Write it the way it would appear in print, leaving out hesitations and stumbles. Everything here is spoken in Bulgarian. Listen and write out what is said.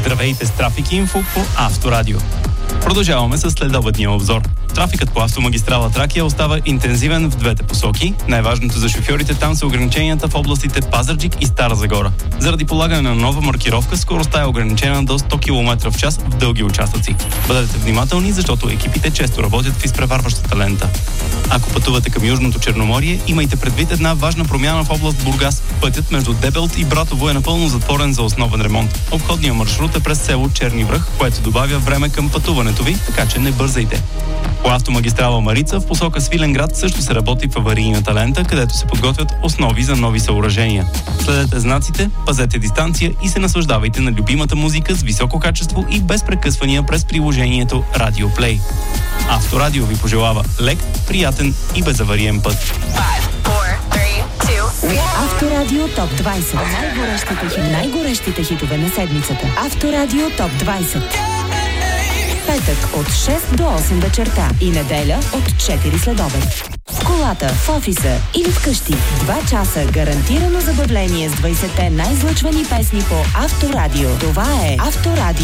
Здравейте с Трафик Инфо по Авторадио. Продължаваме с следобедния обзор. Трафикът по автомагистрала Тракия остава интензивен в двете посоки. Най-важното за шофьорите там са ограниченията в областите Пазарджик и Стара Загора. Заради полагане на нова маркировка, скоростта е ограничена до 100 км в час в дълги участъци. Бъдете внимателни, защото екипите често работят в изпреварващата лента. Ако пътувате към Южното Черноморие, имайте предвид една важна промяна в област Бургас. Пътят между Дебелт и Братово е напълно затворен за основен ремонт. Обходният маршрут е през село Черни връх, което добавя време към пътуването ви, така че не бързайте. По автомагистрала Марица в посока Свиленград също се работи в аварийната лента, където се подготвят основи за нови съоръжения. Следете знаците, пазете дистанция и се наслаждавайте на любимата музика с високо качество и без прекъсвания през приложението Radio Play. Авторадио ви пожелава лек, приятен и безавариен път. 5, 4, 3, 2. Авторадио Топ 20. Най-горещите хитове на седмицата. Авторадио Топ 20. Петък от 6 до 8 вечерта и неделя от 4 следобед. В колата, в офиса или вкъщи. 2 часа гарантирано забавление с 20-те най-излъчвани песни по Авторадио. Това е Авторадио.